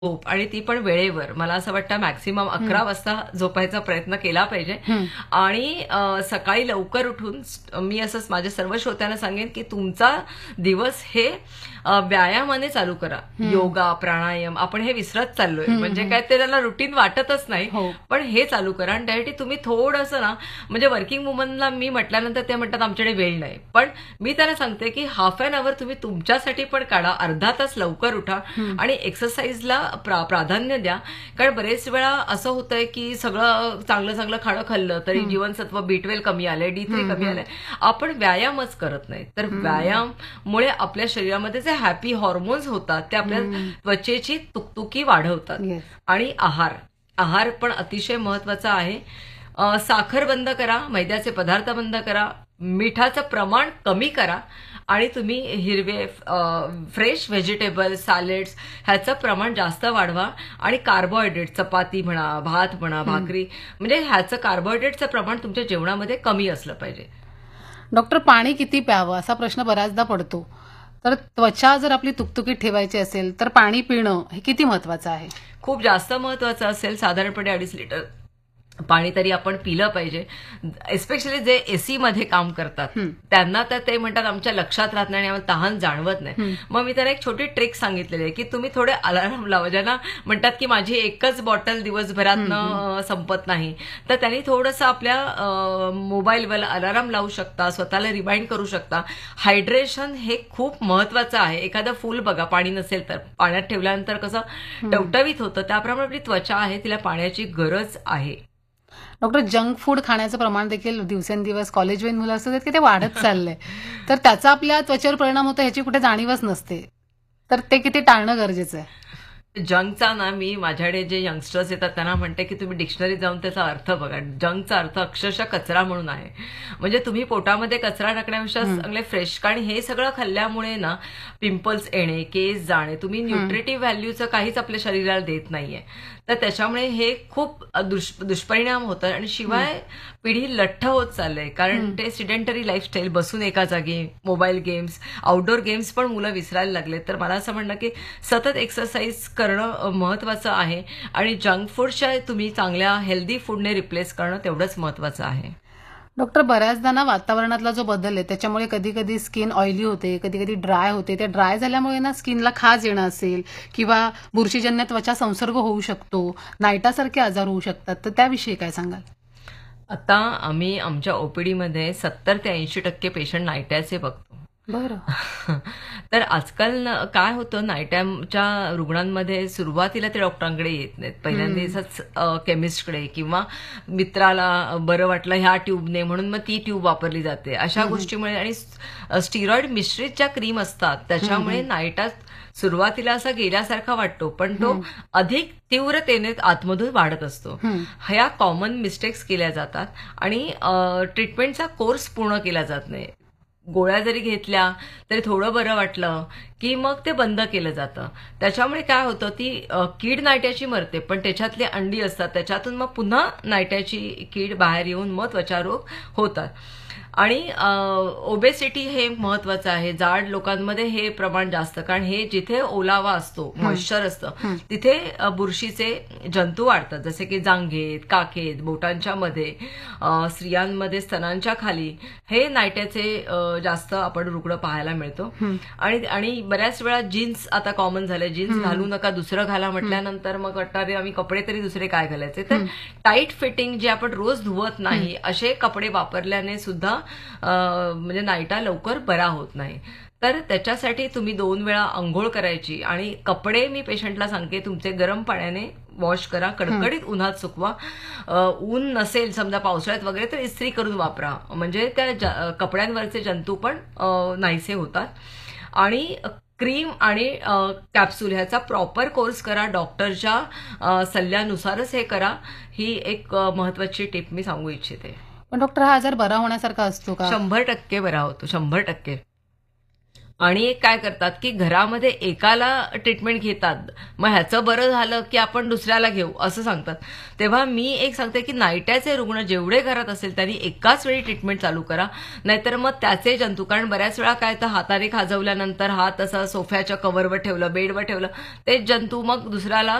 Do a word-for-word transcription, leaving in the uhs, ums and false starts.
झोप आणि ती पण वेळेवर. मला असं वाटतं मॅक्सिमम अकरा वाजता झोपायचा प्रयत्न केला पाहिजे. आणि अ, सकाळी लवकर उठून स- मी असंच माझ्या सर्व श्रोत्यांना सांगेन की तुमचा दिवस हे अ, व्यायामाने चालू करा. योगा, प्राणायाम आपण हे विसरत चाललोय. म्हणजे काय ते त्याला रुटीन वाटतच नाही. हो. पण हे चालू करा आणि त्यासाठी तुम्ही थोडंसं ना, म्हणजे वर्किंग वुमनला मी म्हटल्यानंतर ते म्हणतात आमच्याकडे वेळ नाही. पण मी त्यांना सांगते की हाफ अन अवर तुम्ही तुमच्यासाठी पण काढा. अर्धा तास लवकर उठा आणि एक्सरसाइजला प्रा- प्राधान्य द्या. कारण बरेच वेळा असं होतंय की सगळं चांगलं चांगलं खाणं खाल्लं तरी जीवनसत्व बी ट्वेल्व कमी आलंय, डी थ्री कमी आलंय, आपण व्यायामच करत नाही. तर व्यायाममुळे आपल्या शरीरामध्ये जे हॅपी हॉर्मोन्स होतात ते आपल्या त्वचेची तुकतुकी वाढवतात. Yes. आणि आहार आहार पण अतिशय महत्वाचा आहे. अ, साखर बंद करा, मैद्याचे पदार्थ बंद करा, मिठाचं प्रमाण कमी करा आणि तुम्ही हिरवे फ्रेश व्हेजिटेबल सॅलेड्स ह्याचं प्रमाण जास्त वाढवा. आणि कार्बोहायड्रेट चपाती म्हणा, भात म्हणा, भाकरी, म्हणजे ह्याचं कार्बोहायड्रेटचं प्रमाण तुमच्या जेवणामध्ये कमी असलं पाहिजे. डॉक्टर, पाणी किती प्यावं असा प्रश्न बऱ्याचदा पडतो. तर त्वचा जर आपली तुकतुकीत ठेवायची असेल तर पाणी पिणं हे किती महत्वाचं आहे? खूप जास्त महत्वाचं असेल, साधारणपणे अडीच लिटर पाणी तरी आपण पिलं पाहिजे. एस्पेशली जे एसी मध्ये काम करतात त्यांना तर ते म्हणतात आमच्या लक्षात राहत नाही आणि आम्हाला तहान जाणवत नाही. मग मी त्यांना एक छोटी ट्रिक सांगितलेली आहे की तुम्ही थोडे अलार्म लावा. ज्यांना म्हणतात की माझी एकच बॉटल दिवसभरातनं संपत नाही, तर त्यांनी थोडंसं आपल्या मोबाईलवर अलार्म लावू शकता, स्वतःला रिमाइंड करू शकता. हायड्रेशन हे खूप महत्वाचं आहे. एखादं फुल बघा, पाणी नसेल तर पाण्यात ठेवल्यानंतर कसं टवटवीत होतं, त्याप्रमाणे आपली त्वचा आहे तिला पाण्याची गरज आहे. डॉक्टर, जंक फूड खाण्याचं प्रमाण देखील दिवसेंदिवस कॉलेजवेन मुलं असतात की ते वाढत चाललंय. तर त्याचा आपल्या त्वचेवर परिणाम होतो ह्याची कुठे जाणीवच नसते. तर ते किती टाळणं गरजेचं आहे? जंकचा ना, मी माझ्याकडे जे यंगस्टर्स येतात त्यांना म्हणते की तुम्ही डिक्शनरी जाऊन त्याचा अर्थ बघा. जंकचा अर्थ अक्षरशः कचरा म्हणून आहे. म्हणजे तुम्ही पोटामध्ये कचरा टाकण्यापेक्षा चांगले फ्रेश, कारण हे सगळं खाल्ल्यामुळे ना पिंपल्स येणे, केस जाणे, तुम्ही न्यूट्रिटिव्ह व्हॅल्यूचं काहीच आपल्या शरीराला देत नाहीये. तर त्याच्यामुळे हे खूप दुष दुष्परिणाम होतात. आणि शिवाय पिढी लठ्ठ होत चाललंय, कारण ते सिडेंटरी लाईफस्टाईल, बसून एका जागी, मोबाईल गेम्स, आउटडोर गेम्स पण मुलं विसरायला लागले. तर मला असं म्हणणं की सतत एक्सरसाइज करणं महत्वाचं आहे आणि जंक फूडच्या तुम्ही चांगल्या हेल्दी फूडने रिप्लेस करणं तेवढंच महत्वाचं आहे. डॉक्टर, बऱ्याचदा ना वातावरणातला जो बदल आहे त्याच्यामुळे कधी कधी स्किन ऑइली होते, कधी कधी ड्राय होते. त्या ड्राय झाल्यामुळे ना स्किनला खाज येणं असेल किंवा बुरशीजन्य त्वचा संसर्ग होऊ शकतो, नायटासारखे आजार होऊ शकतात. तर त्याविषयी काय सांगाल? आता आम्ही आमच्या ओपीडीमध्ये सत्तर ते ऐंशी टक्के पेशंट नायट्याचे बघतो. बरं. तर आजकाल न- काय होतं, नायटॅमच्या रुग्णांमध्ये सुरुवातीला ते डॉक्टरांकडे येत नाहीत. पहिल्यांदाच केमिस्टकडे किंवा मित्राला बरं वाटलं ह्या ट्यूबने म्हणून मग ती ट्यूब वापरली जाते. अशा गोष्टीमुळे आणि स्टिरॉइड मिश्रित ज्या क्रीम असतात त्याच्यामुळे नायटात सुरुवातीला असा गेल्यासारखा वाटतो, पण तो अधिक तीव्रतेने आतमधून वाढत असतो. ह्या कॉमन मिस्टेक्स केल्या जातात आणि ट्रीटमेंटचा कोर्स पूर्ण केला जात नाही. गोळ्या जरी घेतल्या तरी थोडं बरं वाटलं की मग ते बंद केलं जातं. त्याच्यामुळे काय होतं, ती अ, कीड नायट्याची मरते, पण त्याच्यातली अंडी असतात त्याच्यातून मग पुन्हा नायट्याची कीड बाहेर येऊन मग त्वचारोग होतात. आणि ओबेसिटी हे महत्वाचं आहे. जाड लोकांमध्ये हे प्रमाण जास्त, कारण हे जिथे ओलावा असतो, मॉइश्चर असतं, तिथे अ, बुरशीचे जंतू वाढतात, जसे की जांघेत, काखेत, बोटांच्या मध्ये, अ, स्त्रियांमध्ये स्तनांच्या खाली हे नायट्याचे अ, जास्त आपण रुग्ण पाहायला मिळतो. आणि आणि बऱ्याच वेळा जीन्स आता कॉमन झाले, जीन्स घालू नका, दुसरं घाला म्हटल्यानंतर मग वाटतं अरे आम्ही कपडे तरी दुसरे काय घालायचे. तर टाईट फिटिंग जे आपण रोज धुवत नाही असे कपडे वापरल्याने सुद्धा अ, म्हणजे नायटा लवकर बरा होत नाही. तर त्याच्यासाठी तुम्ही दोन वेळा अंघोळ करायची आणि कपडे मी पेशंटला सांगते तुमचे गरम पाण्याने वॉश करा, कडकडीत उन्हात सुकवा. अ, ऊन नसेल समजा पावसाळ्यात वगैरे तर इस्त्री करून वापरा, म्हणजे त्या ज- कपड्यांवरचे जंतू पण अ, नाहीसे होतात. आणि क्रीम आणि कॅप्सूल ह्याचा प्रॉपर कोर्स करा, डॉक्टरच्या अ, सल्ल्यानुसारच हे करा. ही एक अ, महत्वाची टिप मी सांगू इच्छिते. पण डॉक्टर, हा आजार बरा होण्यासारखा असतो का? शंभर टक्के बरा होतो, शंभर टक्के. आणि एक काय करतात, की घरामध्ये एकाला ट्रीटमेंट घेतात, मग ह्याचं बरं झालं, की आपण दुसऱ्याला घेऊ असं सांगतात. तेव्हा मी एक सांगते, की नायट्याचे रुग्ण जेवढे घरात असेल त्यांनी एकाच वेळी ट्रीटमेंट चालू करा. नाहीतर मग त्याचे जंतू, कारण बऱ्याच वेळा काय तर हाताने खाजवल्यानंतर हात असा सोफ्याच्या कव्हरवर ठेवलं, बेडवर ठेवलं, ते जंतू मग दुसऱ्याला